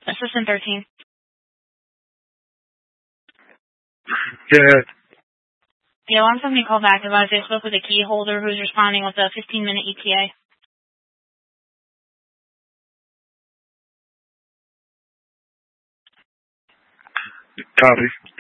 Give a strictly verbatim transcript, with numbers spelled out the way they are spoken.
Assistant thirteen. Go ahead. Yeah, I want somebody to call back because I spoke with a key holder who's responding with a fifteen minute E T A. Copy.